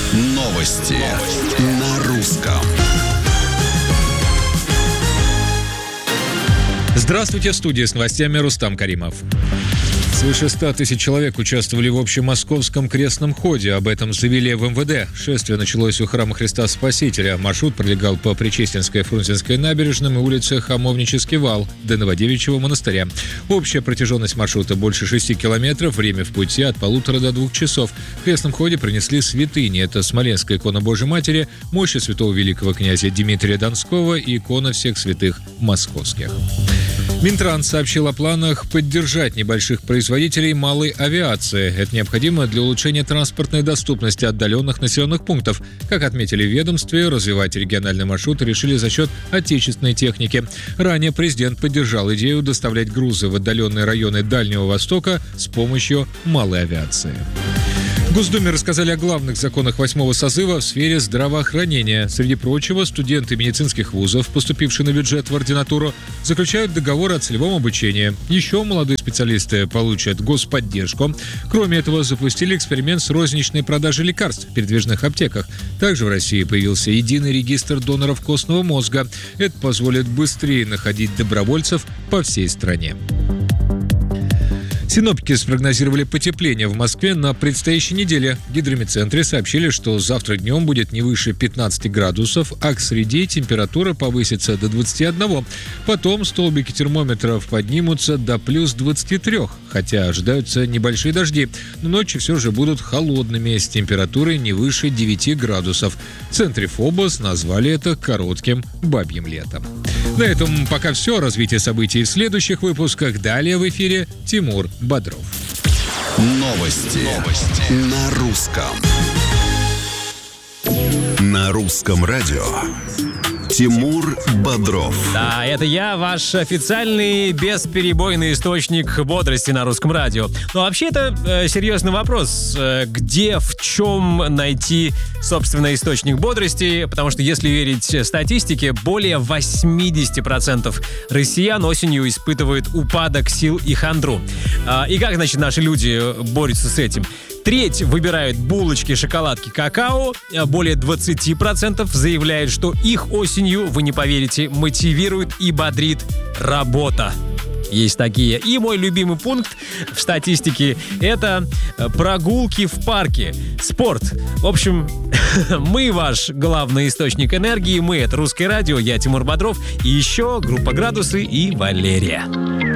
Новости на русском. Здравствуйте, в студии с новостями Рустам Каримов. Свыше 100 тысяч человек участвовали в общемосковском крестном ходе. Об этом заявили в МВД. Шествие началось у храма Христа Спасителя. Маршрут пролегал по Причестинской, Фрунзенской набережным и улице Хамовнический вал до Новодевичьего монастыря. Общая протяженность маршрута больше 6 километров. Время в пути от 1,5 до 2 часов. В крестном ходе принесли святыни. Это Смоленская икона Божьей Матери, мощи святого великого князя Дмитрия Донского и икона всех святых московских. Минтранс сообщил о планах поддержать небольших производителей малой авиации. Это необходимо для улучшения транспортной доступности отдаленных населенных пунктов. Как отметили в ведомстве, развивать региональные маршруты решили за счет отечественной техники. Ранее президент поддержал идею доставлять грузы в отдаленные районы Дальнего Востока с помощью малой авиации. В Госдуме рассказали о главных законах 8-го созыва в сфере здравоохранения. Среди прочего, студенты медицинских вузов, поступившие на бюджет в ординатуру, заключают договор о целевом обучении. Еще молодые специалисты получат господдержку. Кроме этого, запустили эксперимент с розничной продажей лекарств в передвижных аптеках. Также в России появился единый регистр доноров костного мозга. Это позволит быстрее находить добровольцев по всей стране. Синоптики спрогнозировали потепление в Москве на предстоящей неделе. В гидрометцентре сообщили, что завтра днем будет не выше 15 градусов, а к среде температура повысится до 21. Потом столбики термометров поднимутся до плюс 23, хотя ожидаются небольшие дожди. Но ночи все же будут холодными, с температурой не выше 9 градусов. В центре ФОБОС назвали это коротким бабьим летом. На этом пока все. Развитие событий в следующих выпусках. Далее в эфире Тимур Бодров. Новости на русском. На русском радио. Тимур Бодров. Да, это я, ваш официальный бесперебойный источник бодрости на русском радио. Но вообще это серьезный вопрос. Где, в чем найти, собственно, источник бодрости? Потому что, если верить статистике, более 80% россиян осенью испытывают упадок сил и хандру. И как, значит, наши люди борются с этим? Треть выбирают булочки, шоколадки, какао. Более 20% заявляют, что их осенью, вы не поверите, мотивирует и бодрит работа. Есть такие. И мой любимый пункт в статистике – это прогулки в парке, спорт. В общем, мы ваш главный источник энергии. Мы – это Русское радио, я Тимур Бодров. И еще группа «Градусы» и Валерия.